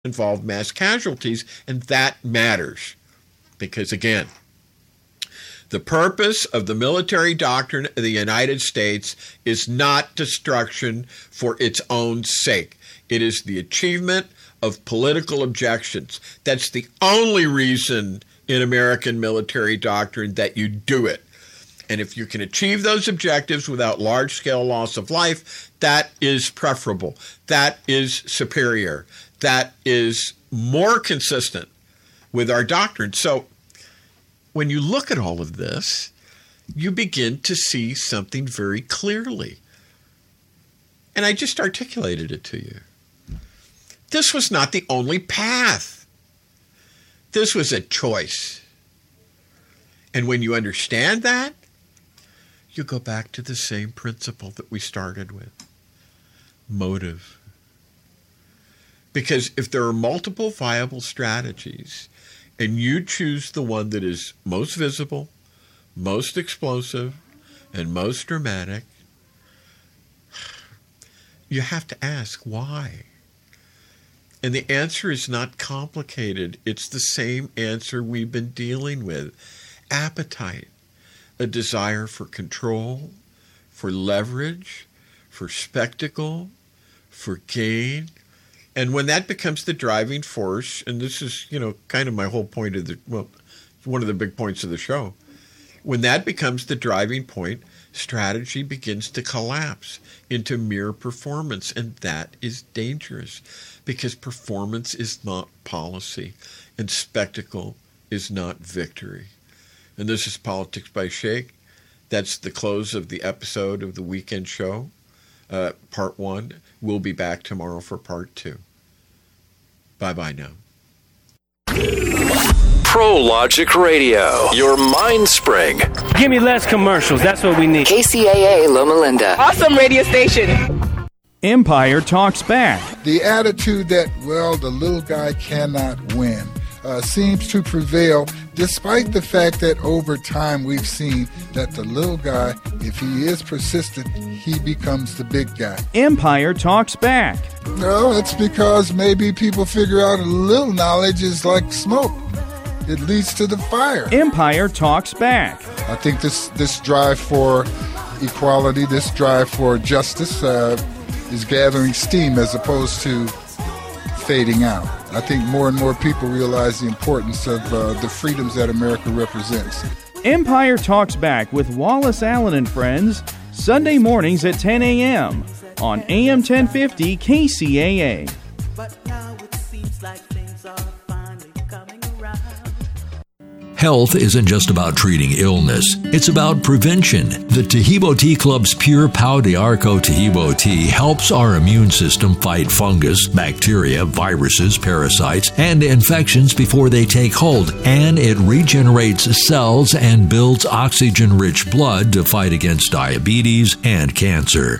involve mass casualties, and that matters. Because again, the purpose of the military doctrine of the United States is not destruction for its own sake. It is the achievement of political objections. That's the only reason in American military doctrine that you do it. And if you can achieve those objectives without large-scale loss of life, that is preferable. That is superior. That is more consistent with our doctrine. So when you look at all of this, you begin to see something very clearly. And I just articulated it to you. This was not the only path. This was a choice. And when you understand that, you go back to the same principle that we started with. Motive. Because if there are multiple viable strategies and you choose the one that is most visible, most explosive, and most dramatic, you have to ask why. And the answer is not complicated. It's the same answer we've been dealing with. Appetite. A desire for control, for leverage, for spectacle, for gain. And when that becomes the driving force, and this is, kind of my whole point of one of the big points of the show. When that becomes the driving point, strategy begins to collapse into mere performance. And that is dangerous because performance is not policy and spectacle is not victory. And this is Politics by Shake. That's the close of the episode of the weekend show, part 1. We'll be back tomorrow for part 2. Bye-bye now. ProLogic Radio, your mind spring. Give me less commercials. That's what we need. KCAA Loma Linda. Awesome radio station. Empire Talks Back. The attitude that, the little guy cannot win seems to prevail, despite the fact that over time we've seen that the little guy, if he is persistent, he becomes the big guy. Empire Talks Back. No, it's because maybe people figure out a little knowledge is like smoke. It leads to the fire. Empire Talks Back. I think this drive for equality, this drive for justice is gathering steam as opposed to fading out. I think more and more people realize the importance of the freedoms that America represents. Empire Talks Back with Wallace Allen and Friends, Sunday mornings at 10 a.m. on AM 1050 KCAA. But now it seems like things are finally coming around. Health isn't just about treating illness. It's about prevention. The Tahibo Tea Club's Pure Pau de Arco Tahibo Tea helps our immune system fight fungus, bacteria, viruses, parasites, and infections before they take hold. And it regenerates cells and builds oxygen-rich blood to fight against diabetes and cancer.